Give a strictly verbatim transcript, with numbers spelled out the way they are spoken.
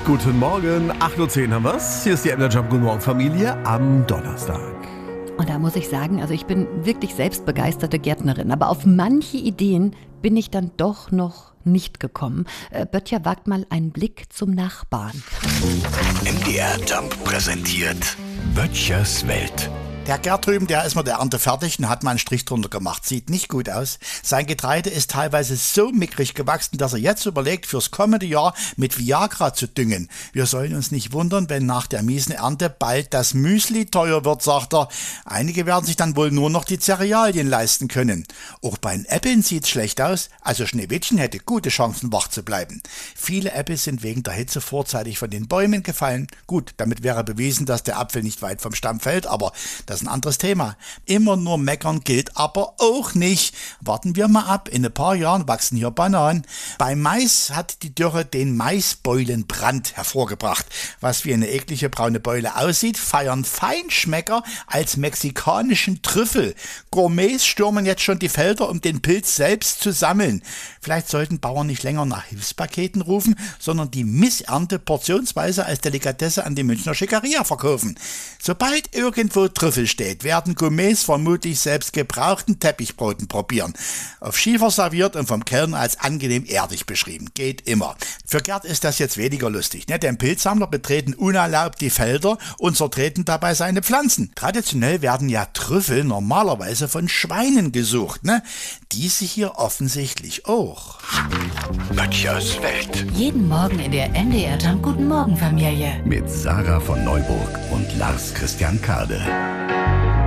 Guten Morgen, acht Uhr zehn haben wir's. Hier ist die M D Jump Guten Morgen Familie am Donnerstag. Und da muss ich sagen, also ich bin wirklich selbst begeisterte Gärtnerin, aber auf manche Ideen bin ich dann doch noch nicht gekommen. Äh, Böttcher wagt mal einen Blick zum Nachbarn. M D R Jump präsentiert Böttchers Welt. Der Gerd drüben, der ist mit der Ernte fertig und hat mal einen Strich drunter gemacht. Sieht nicht gut aus. Sein Getreide ist teilweise so mickrig gewachsen, dass er jetzt überlegt, fürs kommende Jahr mit Viagra zu düngen. Wir sollen uns nicht wundern, wenn nach der miesen Ernte bald das Müsli teuer wird, sagt er. Einige werden sich dann wohl nur noch die Cerealien leisten können. Auch bei den Äpfeln sieht's schlecht aus, also Schneewittchen hätte gute Chancen, wach zu bleiben. Viele Äpfel sind wegen der Hitze vorzeitig von den Bäumen gefallen. Gut, damit wäre bewiesen, dass der Apfel nicht weit vom Stamm fällt, aber das ist ein anderes Thema. Immer nur meckern gilt aber auch nicht. Warten wir mal ab, in ein paar Jahren wachsen hier Bananen. Beim Mais hat die Dürre den Maisbeulenbrand hervorgebracht. Was wie eine eklige braune Beule aussieht, feiern Feinschmecker als mexikanischen Trüffel. Gourmets stürmen jetzt schon die Felder, um den Pilz selbst zu sammeln. Vielleicht sollten Bauern nicht länger nach Hilfspaketen rufen, sondern die Missernte portionsweise als Delikatesse an die Münchner Schickeria verkaufen. Sobald irgendwo Trüffel steht, werden Gourmets vermutlich selbst gebrauchten Teppichbroten probieren. Auf Schiefer serviert und vom Kellner als angenehm erdig beschrieben. Geht immer. Für Gerd ist das jetzt weniger lustig, ne? Denn Pilzsammler betreten unerlaubt die Felder und zertreten dabei seine Pflanzen. Traditionell werden ja Trüffel normalerweise von Schweinen gesucht, ne? Diese hier offensichtlich auch. Böttchers Welt. Jeden Morgen in der M D R Jump Guten Morgen Familie. Mit Sarah von Neuburg und Lars Christian Kade.